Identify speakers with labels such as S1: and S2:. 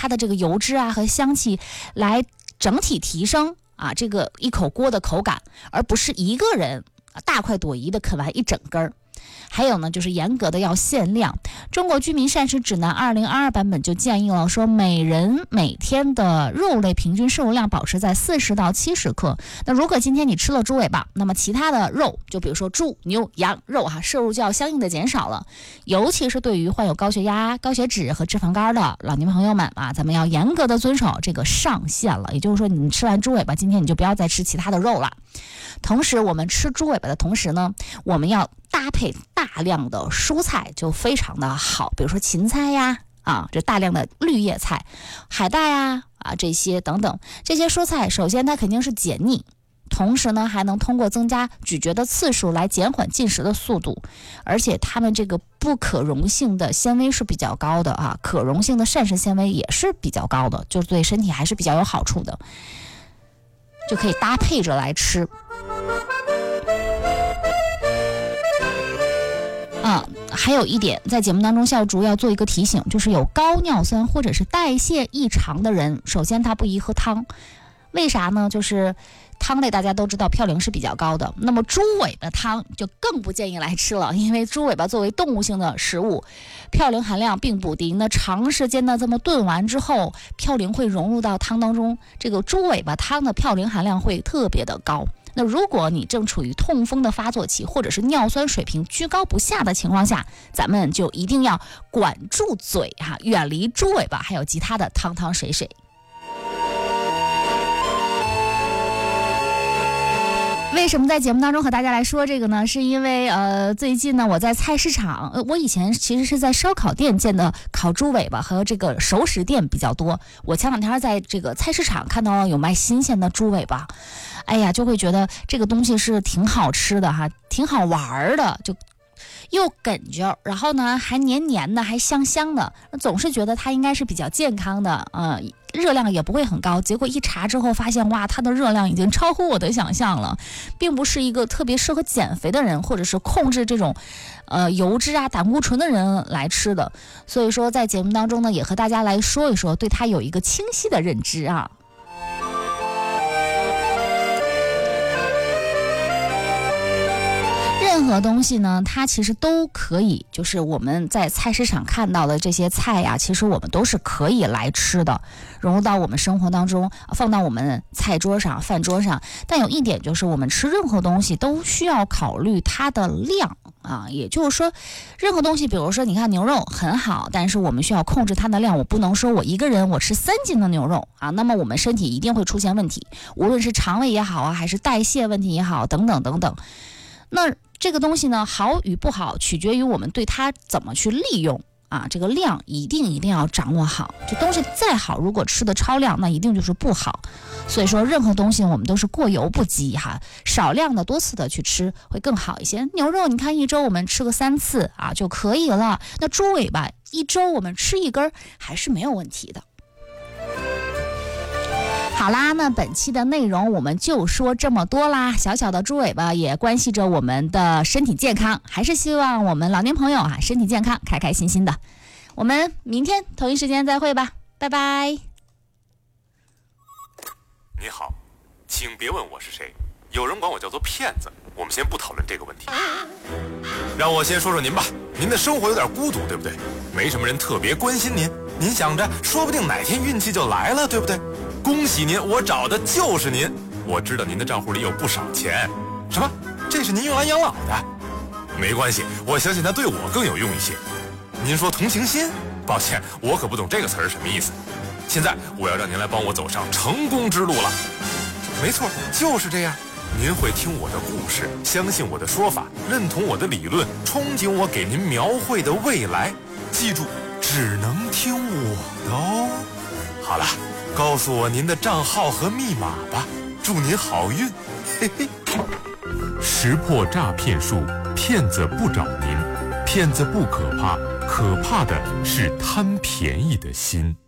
S1: 它的这个油脂啊和香气，来整体提升这个一口锅的口感，而不是一个人大快朵颐的啃完一整根儿。还有呢，就是严格的要限量。中国居民膳食指南2022版本就建议了，说每人每天的肉类平均摄入量保持在40到70克。那如果今天你吃了猪尾巴，那么其他的肉，就比如说猪、牛、羊肉摄入就要相应的减少了。尤其是对于患有高血压、高血脂和脂肪肝的老年朋友们咱们要严格的遵守这个上限了。也就是说，你吃完猪尾巴，今天你就不要再吃其他的肉了。同时，我们吃猪尾巴的同时呢，我们要搭配大量的蔬菜，就非常的好，比如说芹菜呀，这大量的绿叶菜、海带呀，这些等等，这些蔬菜，首先它肯定是解腻，同时呢，还能通过增加咀嚼的次数来减缓进食的速度，而且它们这个不可溶性的纤维是比较高的可溶性的膳食纤维也是比较高的，就对身体还是比较有好处的，就可以搭配着来吃。还有一点，在节目当中校主要做一个提醒，就是有高尿酸或者是代谢异常的人，首先他不宜喝汤。为啥呢？就是汤类大家都知道嘌呤是比较高的，那么猪尾巴汤就更不建议来吃了，因为猪尾巴作为动物性的食物，嘌呤含量并不低，那长时间的这么炖完之后，嘌呤会融入到汤当中，这个猪尾巴汤的嘌呤含量会特别的高。那如果你正处于痛风的发作期，或者是尿酸水平居高不下的情况下，咱们就一定要管住嘴远离猪尾巴还有其他的汤汤水水。为什么在节目当中和大家来说这个呢？是因为最近呢我在菜市场，我以前其实是在烧烤店见的烤猪尾巴和这个熟食店比较多，我前两天在这个菜市场看到有卖新鲜的猪尾巴，哎呀，就会觉得这个东西是挺好吃的挺好玩的，就又哏嚼，然后呢还黏黏的，还香香的，总是觉得它应该是比较健康的，热量也不会很高。结果一查之后发现，哇，它的热量已经超乎我的想象了，并不是一个特别适合减肥的人，或者是控制这种油脂胆固醇的人来吃的。所以说在节目当中呢，也和大家来说一说，对它有一个清晰的认知任何东西呢，它其实都可以，就是我们在菜市场看到的这些菜其实我们都是可以来吃的，融入到我们生活当中，放到我们菜桌上、饭桌上。但有一点就是，我们吃任何东西都需要考虑它的量也就是说，任何东西，比如说你看牛肉很好，但是我们需要控制它的量，我不能说我一个人我吃3斤的牛肉那么我们身体一定会出现问题，无论是肠胃也好还是代谢问题也好，等等等等。那这个东西呢，好与不好取决于我们对它怎么去利用这个量一定要掌握好。这东西再好，如果吃的超量，那一定就是不好。所以说任何东西我们都是过犹不及少量的多次的去吃会更好一些。牛肉你看一周我们吃个3次就可以了，那猪尾巴一周我们吃1根还是没有问题的。好啦，那本期的内容我们就说这么多啦。小小的猪尾巴也关系着我们的身体健康，还是希望我们老年朋友身体健康，开开心心的。我们明天同一时间再会吧，拜拜。
S2: 你好，请别问我是谁，有人管我叫做骗子，我们先不讨论这个问题。让我先说说您吧，您的生活有点孤独，对不对？没什么人特别关心您，您想着说不定哪天运气就来了，对不对？恭喜您，我找的就是您。我知道您的账户里有不少钱。什么？这是您用来养老的？没关系，我相信它对我更有用一些。您说同情心？抱歉，我可不懂这个词儿什么意思。现在我要让您来帮我走上成功之路了。没错，就是这样。您会听我的故事，相信我的说法，认同我的理论，憧憬我给您描绘的未来。记住，只能听我的哦。好了，告诉我您的账号和密码吧，祝您好运，嘿嘿。
S3: 识破诈骗术，骗子不找您，骗子不可怕，可怕的是贪便宜的心。